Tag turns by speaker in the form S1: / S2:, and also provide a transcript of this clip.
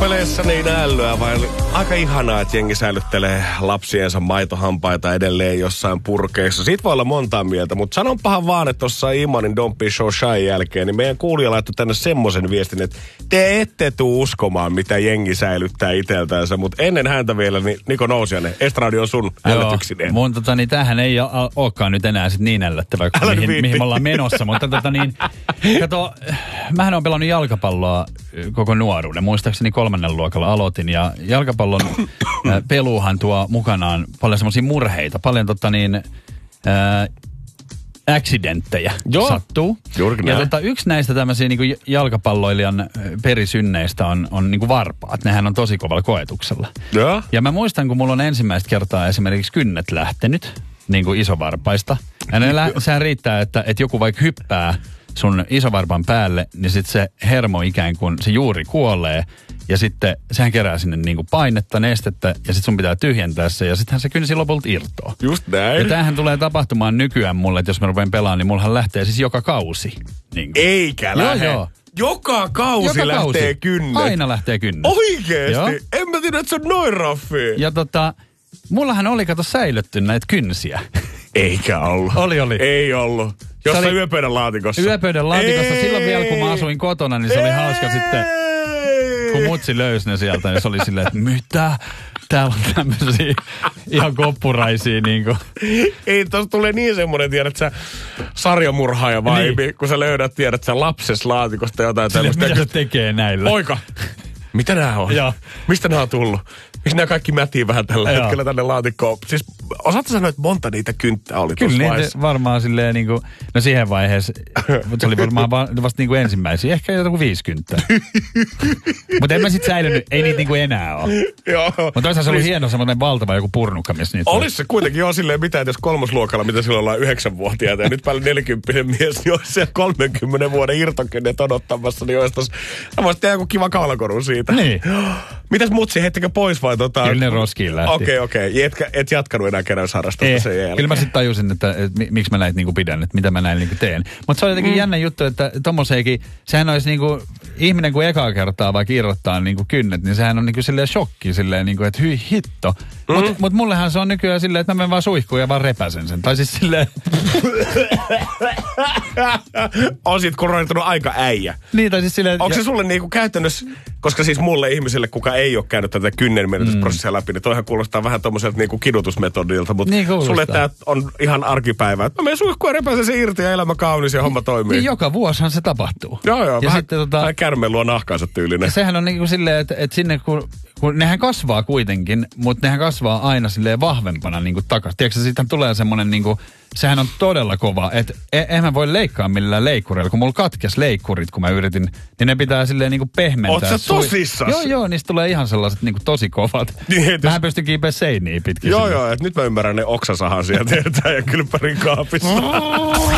S1: loppupeleissä niin älyä, vai aika ihanaa, että jengi säilyttelee lapsiensa maitohampaita edelleen jossain purkeissa. Siitä voi olla montaa mieltä, mutta sanonpahan vaan, että tuossa Imanin Don't Be So Shy jälkeen, niin meidän kuulija laittoi tänne semmoisen viestin, että te ette tuu uskomaan, mitä jengi säilyttää iteltänsä, mutta ennen häntä vielä, niin Niko Nousiainen, Estradio on sun ällötyksineen.
S2: Mun tämähän ei olekaan nyt enää sit niin ällöttävä, mihin me ollaan menossa, mutta kato, mähän on pelannut jalkapalloa koko nuoruuden. Muistaakseni 3. luokalla aloitin ja jalkapallon peluuhan tuo mukanaan paljon semmoisia murheita, paljon accidenttejä sattuu. Ja yksi näistä tämmöisiä niinku jalkapalloilijan perisynneistä on niinku varpaat. Nehän on tosi kovalla koetuksella. Ja mä muistan, kun mulla on ensimmäistä kertaa esimerkiksi kynnet lähtenyt niinku isovarpaista. Ja sehän riittää, että joku vaikka hyppää sun isovarpan päälle, niin sitten se hermo ikään kuin se juuri kuolee. Ja sitten sehän kerää sinne niinku painetta, nestettä, ja sitten sun pitää tyhjentää se, ja sittenhän se kynsi lopulta irtoaa.
S1: Just näin.
S2: Ja tämähän tulee tapahtumaan nykyään mulle, että jos mä rupean pelaamaan, niin mullahan lähtee siis joka kausi. Niin
S1: eikä lähde. Joo. Joka kausi lähtee kynnet.
S2: Aina lähtee kynnet.
S1: Oikeesti? Joo. En mä tiedä, että se on noin raffi.
S2: Ja mullahan oli säilytty näitä kynsiä.
S1: Eikä ollut.
S2: Oli.
S1: Ei ollut. Jossain yöpöydän laatikossa.
S2: Yöpöydän laatikossa. Silloin vielä, kun mä asuin kotona, niin se oli hauska sitten. Kun mutsi löysi ne sieltä, niin se oli silleen, että mitä? Täällä on tämmöisiä ihan koppuraisia niinku.
S1: Ei, tossa tulee niin semmonen, tiedät sä, sarjamurhaaja vaibi, niin. Kun sä löydät, tiedät sä, lapseslaatikosta jotain tämmöistä.
S2: Mitä se tekee näillä?
S1: Poika, mitä nää on?
S2: Joo.
S1: Mistä nää on tullut? Miksi nämä kaikki mätii vähän tällä hetkellä tänne laatikkoon? Siis osaatko sanoa, että monta niitä kynttää oli tuossa vaiheessa?
S2: Kyllä varmaan silleen niinku, no siihen vaiheessa, mutta se oli varmaan vasta niinku ensimmäisiä, ehkä joku 50. Mutta en mä sit säilynyt, ei niitä niinku enää ole.
S1: Joo.
S2: Mutta toisaalta se oli hieno semmoinen valtava joku purnukka, missä niitä
S1: olisi se kuitenkin jo silleen mitään, että jos 3. luokalla, mitä silloin ollaan 9-vuotiaita ja nyt päälle 40 mies, niin olisi siellä 30 vuoden irtokennet odottamassa, niin olisi tossa, sä voisit tehdä joku kiva kaulakorun siitä.
S2: Niin.
S1: Mitäs mutsi, heittekö pois vai
S2: Kyllä ne roskiin lähti.
S1: Okei. Et jatkanut enää keräysharrastusta sen jälkeen.
S2: Kyllä mä sitten tajusin, että miksi mä näitä niinku pidän, että mitä mä näin niinku teen. Mutta se on jotenkin jännä juttu, että tommoseenkin, sehän olisi niinku, ihminen kun ekaa kertaa vaikka irrottaa niinku kynnet, niin sehän on niinku silleen shokki silleen niinku, että hyi hitto. Mut mullehan se on nykyään silleen, että mä menen vaan suihkuun ja vaan repäsen sen. Tai siis silleen...
S1: On siitä koronatunut aika äijä.
S2: Niin, tai siis silleen...
S1: Onko se sulle niinku käytännössä, koska siis mulle ihmiselle, kuka ei ole käynyt tätä kynnenmenetysprosessia läpi, niin toihan kuulostaa vähän tommoselta niinku kidutusmetodilta, mutta
S2: niin
S1: sulle tää on ihan arkipäivää. Mä menen suihkuun ja repäsen sen irti ja elämä kaunis ja homma toimii.
S2: Niin joka vuosihan se tapahtuu.
S1: Joo,
S2: ja
S1: vähän, vähän kärmeen luo nahkaansa tyylinen.
S2: Sehän on niinku silleen, että sinne kun nehän kasvaa kuitenkin, mutta nehän kasvaa aina silleen vahvempana niinku takaisin. Tiedätkö, siitä tulee semmonen niinku, sehän on todella kova, että eihän mä voi leikkaa millään leikkureilla. Kun mulla katkesi leikkurit, kun mä yritin, niin ne pitää silleen niinku pehmentää.
S1: Oot sä tosissas?
S2: Joo, niistä tulee ihan sellaiset niinku tosi kovat. Niin, mähän pystyn kiipeä seiniä pitkin.
S1: Joo, että nyt mä ymmärrän ne oksasahan sieltä ja kylppärin kaapissa.